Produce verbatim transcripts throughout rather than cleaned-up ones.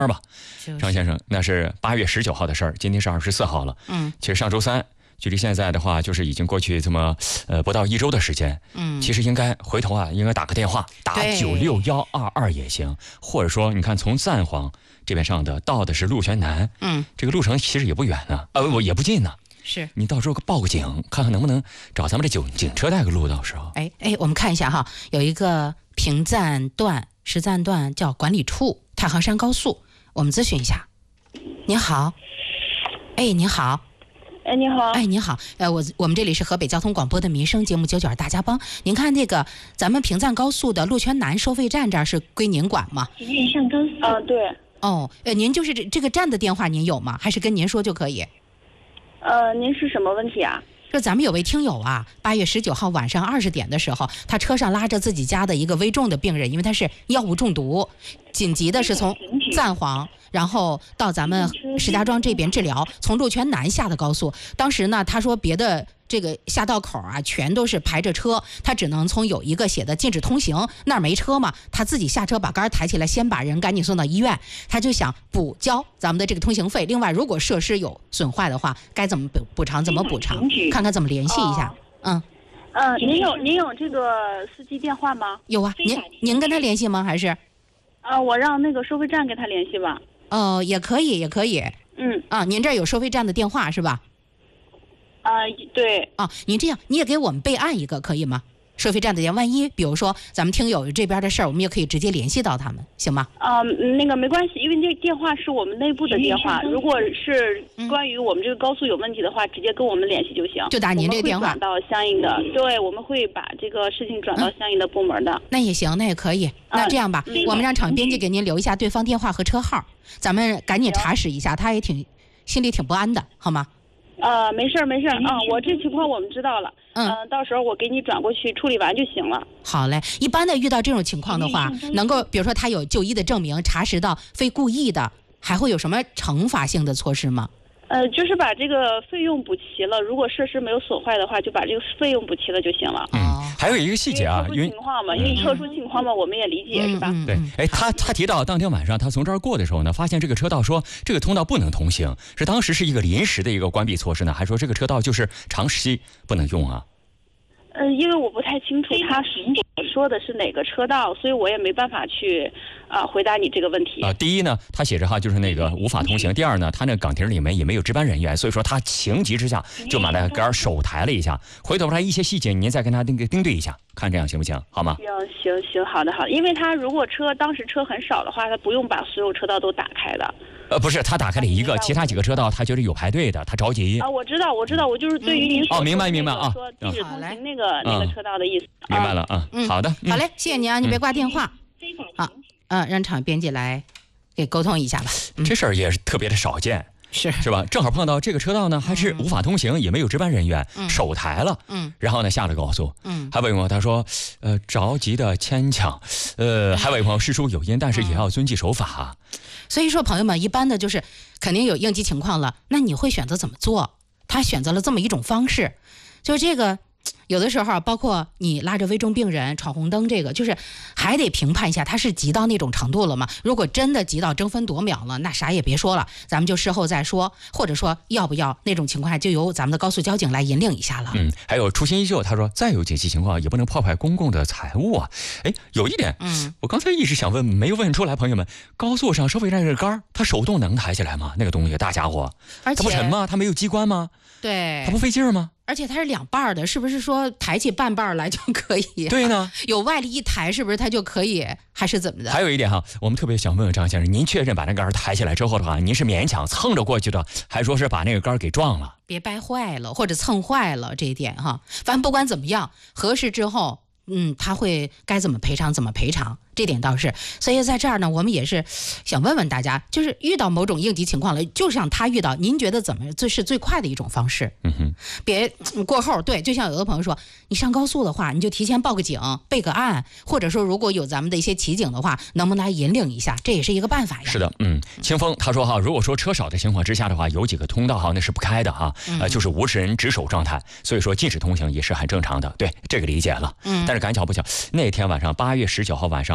吧。张先生，那是八月十九号的事儿，今天是二十四号了。 嗯， 其实上周三，距离现在的话，就是已经过去这么呃不到一周的时间。 嗯， 其实应该回头啊，应该打个电话，打九六幺二二也行，或者说你看从赞皇这边上的到的是鹿泉南， 嗯， 这个路程其实也不远呢，呃不也不近呢。 是你到时候报个警，看看能不能找咱们这警警车带个路，到时候。 哎哎，我们看一下哈，有一个平赞段、石赞段叫管理处，太行山高速，我们咨询一下。您好，哎，您好。 哎，你好。 哎，您好，呃，我我们这里是河北交通广播的民生节目《九九二大家帮》。您看那个咱们平赞高速的鹿泉南收费站这儿是归您管吗？ 上高速。啊，对。 哦，呃，您就是这这个站的电话您有吗？还是跟您说就可以？ 呃，您是什么问题啊？ 说咱们有位听友啊，八月十九号晚上二十点的时候，他车上拉着自己家的一个危重的病人，因为他是药物中毒，紧急的是从赞皇，然后到咱们石家庄这边治疗，从鹿泉南下的高速。当时呢，他说别的这个下道口啊，全都是排着车，他只能从有一个写的禁止通行那儿没车嘛，他自己下车把杆抬起来，先把人赶紧送到医院。他就想补交咱们的这个通行费，另外如果设施有损坏的话，该怎么补补偿怎么补偿，看看怎么联系一下。嗯嗯，您有您有这个司机电话吗？ 有啊，您您跟他联系吗？还是？ 啊，我让那个收费站跟他联系吧。 哦，也可以，也可以。 嗯。 啊，您这儿有收费站的电话是吧？ 啊，对。 啊，您这样，你也给我们备案一个，可以吗？收费站的电话，万一比如说咱们听友这边的事儿，我们也可以直接联系到他们，行吗？ 啊，那个没关系，因为这电话是我们内部的电话，如果是关于我们这个高速有问题的话，直接跟我们联系就行。 就打您这个电话。 转到相应的，对，我们会把这个事情转到相应的部门的。 嗯、那也行，那也可以。那这样吧， 嗯、 我们让场编辑给您留一下对方电话和车号，咱们赶紧查实一下，他也挺心里挺不安的，好吗？ 呃，没事儿没事儿啊，我这情况我们知道了， 嗯、 呃，到时候我给你转过去处理完就行了。 好嘞，一般的遇到这种情况的话，能够比如说他有就医的证明，查实到非故意的，还会有什么惩罚性的措施吗？ 呃，就是把这个费用补齐了，如果设施没有损坏的话，就把这个费用补齐了就行了。 嗯，还有一个细节啊， 因为特殊情况嘛，因为特殊情况嘛，我们也理解，是吧？ 嗯、 对，哎，他他提到当天晚上他从这儿过的时候呢，发现这个车道说这个通道不能通行，是当时是一个临时的一个关闭措施呢，还说这个车道就是长期不能用啊？ 呃，因为我不太清楚他说的是哪个车道，所以我也没办法去啊、呃、回答你这个问题啊、呃。第一呢，他写着哈就是那个无法通行；第二呢，他那岗亭里面也没有值班人员，所以说他情急之下就把那个杆手抬了一下。回头来一些细节，您再跟他盯盯对一下，看这样行不行？好吗？ 行行行，好的好的。因为他如果车当时车很少的话，他不用把所有车道都打开的。 呃，不是，他打开了一个，其他几个车道他觉得有排队的，他着急啊。我知道，我知道，我就是对于您所哦，明白明白啊， 说禁止通行那个那个车道的意思。 明白了啊， 嗯， 好的， 好嘞，谢谢您啊，你别挂电话。好，嗯，让场编辑来给沟通一下吧。 这事儿也是特别的少见。 是是吧？正好碰到这个车道呢，还是无法通行，嗯、也没有值班人员， 嗯、 手抬了， 嗯， 然后呢下了高速， 嗯， 还有一位朋友他说，呃，着急的牵强，呃，还有一位朋友事出有因，但是也要遵纪守法。 嗯、所以说，朋友们，一般的就是肯定有应急情况了，那你会选择怎么做？他选择了这么一种方式，就这个。有的时候包括你拉着危重病人闯红灯，这个就是还得评判一下他是急到那种程度了吗？如果真的急到争分夺秒了，那啥也别说了，咱们就事后再说，或者说要不要那种情况下就由咱们的高速交警来引领一下了。 嗯，还有初心依旧，他说再有紧急情况也不能破坏公共的财物啊。哎，有一点， 嗯， 我刚才一直想问没有问出来，朋友们，高速上收费站这个杆它手动能抬起来吗？那个东西大家伙， 而且它不沉吗？它没有机关吗？ 对， 它不费劲儿吗？ 而且它是两半的，是不是说抬起半半来就可以、啊？ 对呢， 有外力一抬，是不是它就可以？还是怎么的？ 还有一点哈，我们特别想问问张先生，您确认把那杆抬起来之后的话，您是勉强蹭着过去的，还说是把那个杆给撞了？ 别掰坏了或者蹭坏了这一点哈，反正不管怎么样，核实之后，嗯，他会该怎么赔偿怎么赔偿，这点倒是。所以在这儿呢，我们也是想问问大家，就是遇到某种应急情况了，就像他遇到，您觉得怎么最是最快的一种方式？ 嗯哼， 别、嗯、过后。对，就像有的朋友说，你上高速的话，你就提前报个警，备个案，或者说如果有咱们的一些骑警的话，能不能来引领一下，这也是一个办法呀。 是的，嗯，清风他说哈，如果说车少的情况之下的话，有几个通道哈那是不开的哈， 嗯、 呃，就是无人值守状态，所以说禁止通行也是很正常的，对，这个理解了。 嗯， 但是赶巧不巧，那天晚上八月十九号晚上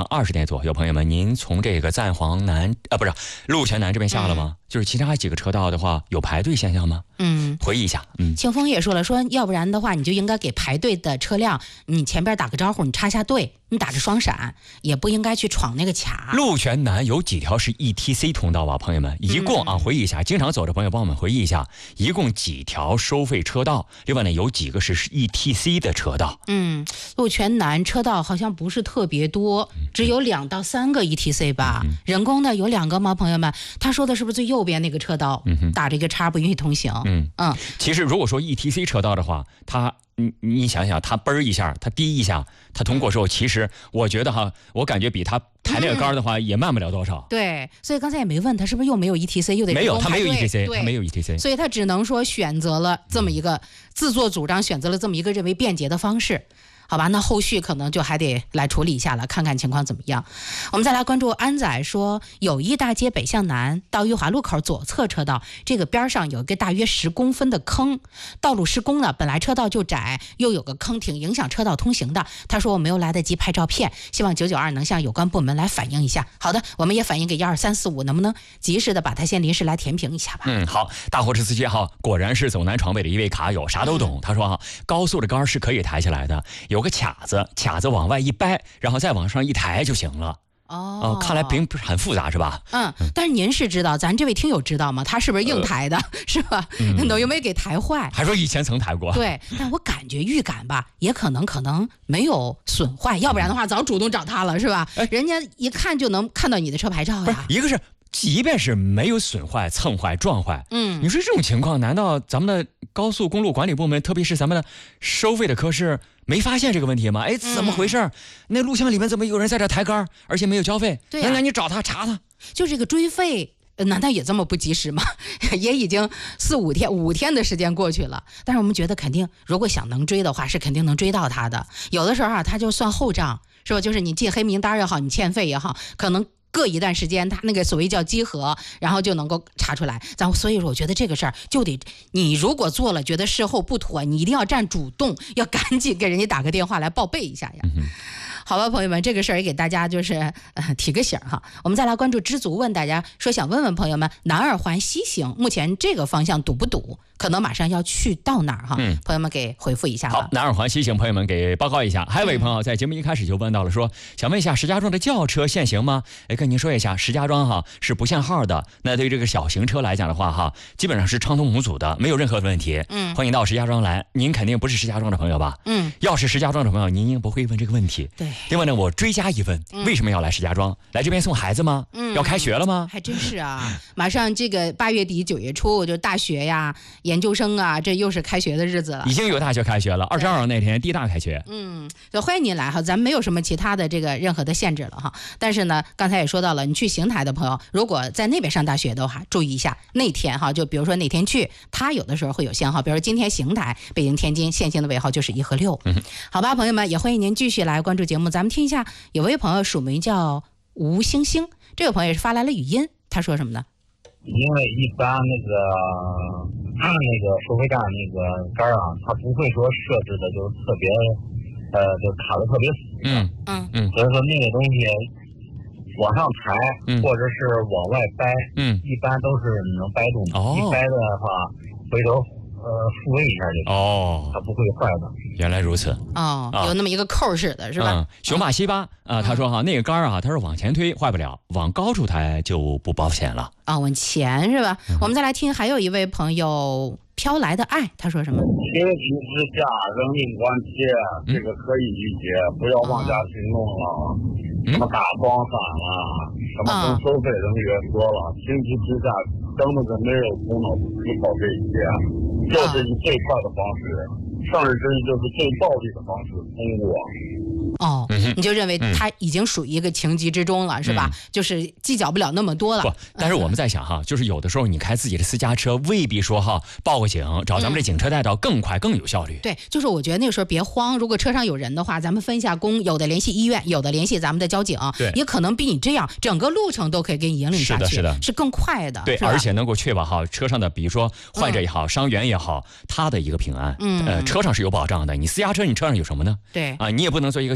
二十点左右，朋友们，您从这个赞皇南啊，不是鹿泉南这边下了吗？嗯、就是其他几个车道的话，有排队现象吗？ 嗯， 回忆一下。嗯， 清风也说了，说要不然的话，你就应该给排队的车辆，你前边打个招呼，你插下队，你打着双闪，也不应该去闯那个卡。 鹿泉南有几条是 E T C 通道啊，朋友们，一共啊，回忆一下，经常走的朋友帮我们回忆一下，一共几条收费车道？另外呢，有几个是 E T C 的车道？ 嗯，鹿泉南车道好像不是特别多，只有两到三个 E T C 吧。嗯、人工的有两个吗？朋友们，他说的是不是最右边那个车道？嗯、打这个叉不允许通行。 嗯嗯，其实如果说 E T C 车道的话，它你你想想，它嘣一下，它滴一下，它通过之后，其实我觉得哈，我感觉比它抬那个杆的话、嗯、也慢不了多少。 对，所以刚才也没问他是不是又没有 E T C， 又得没有，他没有 E T C， 他没有 E T C， 所以他只能说选择了这么一个、嗯、自作主张，选择了这么一个认为便捷的方式。好吧，那后续可能就还得来处理一下了，看看情况怎么样。我们再来关注安仔说，友谊大街北向南到裕华路口左侧车道，这个边上有一个大约十公分的坑，道路施工呢，本来车道就窄，又有个坑，挺影响车道通行的。他说我没有来得及拍照片，希望九九二能向有关部门来反映一下。好的，我们也反映给一二三四五，能不能及时的把它先临时来填平一下吧？ 嗯，好，大货车司机哈，果然是走南闯北的一位卡友，啥都懂。嗯、他说哈，高速的杆是可以抬起来的。有个卡子，卡子往外一掰，然后再往上一抬就行了。哦、呃，看来并不是很复杂，是吧？ 嗯，但是您是知道，咱这位听友知道吗？他是不是硬抬的，呃、是吧？嗯，有没有给抬坏？ 还说以前曾抬过。 对，但我感觉预感吧，也可能可能没有损坏，要不然的话早主动找他了，是吧？哎，人家一看就能看到你的车牌照呀。 一个是。即便是没有损坏、蹭坏、撞坏，嗯，你说这种情况，难道咱们的高速公路管理部门，特别是咱们的收费的科室，没发现这个问题吗？哎，怎么回事？嗯、那录像里面怎么有人在这抬杆，而且没有交费？ 对呀、啊， 那你找他查他。 就这个追费，难道也这么不及时吗？也已经四五天、五天的时间过去了，但是我们觉得肯定，如果想能追的话，是肯定能追到他的。有的时候啊，他就算后账，是吧？就是你进黑名单也好，你欠费也好，可能。隔一段时间，他那个所谓叫稽核，然后就能够查出来。咱所以说，我觉得这个事儿就得，你如果做了，觉得事后不妥，你一定要占主动，要赶紧给人家打个电话来报备一下呀。嗯、好吧，朋友们，这个事儿也给大家就是呃提个醒哈。我们再来关注知足问大家说，想问问朋友们，南二环西行目前这个方向堵不堵？可能马上要去到哪儿哈？嗯，朋友们给回复一下吧。 好，南二环西行，朋友们给报告一下。还有一位朋友在节目一开始就问到了说，说想问一下石家庄的轿车限行吗？哎，跟您说一下，石家庄哈是不限号的。那对于这个小型车来讲的话哈，基本上是畅通无阻的，没有任何的问题。嗯，欢迎到石家庄来。您肯定不是石家庄的朋友吧？嗯，要是石家庄的朋友，您应不会问这个问题。 对。 另外呢，我追加一问，为什么要来石家庄？来这边送孩子吗？嗯，要开学了吗？ 还真是啊，马上这个八月底九月初就大学呀、研究生啊。这又是开学的日子了， 已经有大学开学了，二十二号那天地大开学。 嗯，所以欢迎您来哈，咱没有什么其他的这个任何的限制了哈。但是呢，刚才也说到了，你去邢台的朋友，如果在那边上大学的话，注意一下那天哈，就比如说哪天去，他有的时候会有限号，比如说今天邢台、北京、天津限行的尾号就是一和六。嗯，好吧，朋友们，也欢迎您继续来关注节目，咱们听一下，有位朋友署名叫吴星星，这位朋友也是发来了语音，他说什么呢？ 因为一般那个那个收费站那个杆啊，它不会说设置的就是特别，呃，就卡的特别死。 嗯嗯嗯。 所以说那个东西往上抬，嗯、或者是往外掰，嗯，一般都是能掰动的。哦。一掰的话，回头呃复位一下就行。哦。它不会坏的。 原来如此。 哦，啊、有那么一个扣似的，是吧？ 嗯。熊马西巴啊，他说哈，那个杆啊，他说往前推坏不了，往高处抬就不保险了。 啊、哦，往前是吧？嗯、我们再来听，还有一位朋友飘来的爱，他说什么？ 情急之下人命关天，这个可以理解，不要妄加行动了。嗯、什么打光伞了，什么跟收费人员说了，情急之下根本就没有头脑思考这一些，这是以最快的方式，上日之意就是最暴力的方式通过。 哦，你就认为他已经属于一个情急之中了，嗯、是吧？就是计较不了那么多了。 不，但是我们在想哈，就是有的时候你开自己的私家车，未必说哈报个警，找咱们这警车带到更快更有效率。 对，就是我觉得那个时候别慌，如果车上有人的话，咱们分一下工，有的联系医院，有的联系咱们的交警， 对， 也可能比你这样整个路程都可以给你引领下去， 是的，是的， 是更快的。 对，而且能够确保哈车上的，比如说患者也好，嗯、伤员也好，他的一个平安。嗯，呃，车上是有保障的，你私家车你车上有什么呢？ 对， 啊，你也不能做一个警。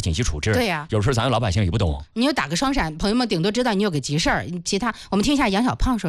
信息处置。 对呀、啊， 有时候咱老百姓也不懂。 你有打个双闪，朋友们顶多知道你有个急事儿，其他我们听一下杨小胖说。